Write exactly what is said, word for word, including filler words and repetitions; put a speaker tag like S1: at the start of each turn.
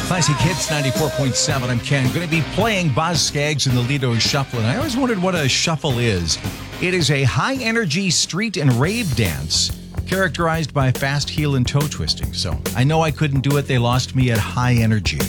S1: Classic Hits ninety-four point seven. I'm Ken. Going to be playing Boz Scaggs in the Lido Shuffle. And I always wondered what a shuffle is. It is a high-energy street and rave dance characterized by fast heel and toe twisting. So I know I couldn't do it. They lost me at high energy.